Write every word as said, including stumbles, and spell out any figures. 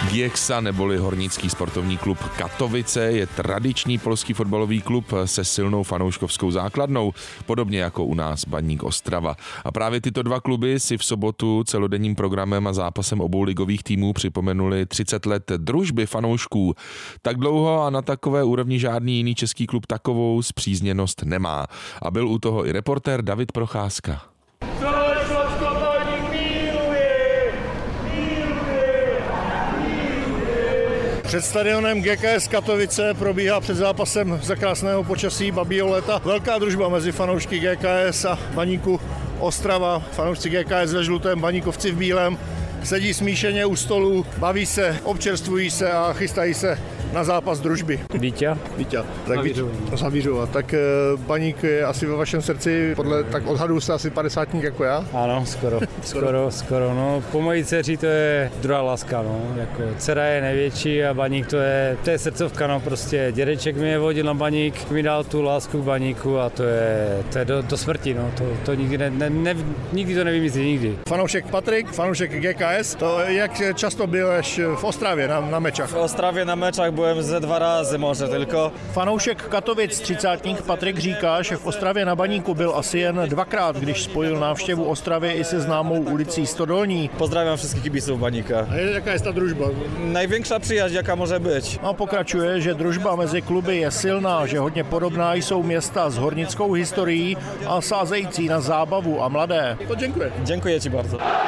Gieksa neboli Hornický sportovní klub Katovice je tradiční polský fotbalový klub se silnou fanouškovskou základnou, podobně jako u nás Baník Ostrava. A právě tyto dva kluby si v sobotu celodenním programem a zápasem obou ligových týmů připomenuli třicet let družby fanoušků. Tak dlouho a na takové úrovni žádný jiný český klub takovou spřízněnost nemá. A byl u toho i reportér David Procházka. Před stadionem G K S Katovice probíhá před zápasem za krásného počasí babího léta velká družba mezi fanoušky G K S a Baníku Ostrava. Fanoušci G K S ve žlutém, Baníkovci v bílém sedí smíšeně u stolu, baví se, občerstvují se a chystají se na zápas družby. Víťa? Víťa. Tak Zavířova. Tak Baník je asi ve vašem srdci, podle tak odhadu jste asi padesátník jako já? Ano, skoro, skoro, skoro, no. Po mojí dceři to je druhá láska, no. Jako dcera je největší a Baník to je, to je srdcovka, no. Prostě dědeček mě vodil na Baník, mi dal tu lásku k Baníku a to je, to je do, do smrti, no. To, to nikdy, ne, ne, ne, nikdy to nevymyslí, nikdy. Fanoušek Patrik, fanoušek G K S, to jak často byłeś v Ostravě na, na mečách? V Ostravě na mečách byłem ze dva razy może tylko. Fanoušek Katovic, třicátník Patrik říká, že v Ostravě na Baníku byl asi jen dvakrát, když spojil návštěvu Ostravy i se známou ulicí Stodolní. Pozdrawiam wszystkich kibiców Baníka. A jaká je ta družba? Największa przyjaźń, jaka może być. A pokračuje, že družba mezi kluby je silná, že hodně podobná jsou města s hornickou historií a sázející na zábavu a mladé. To děkuji. Dziękuję ci bardzo.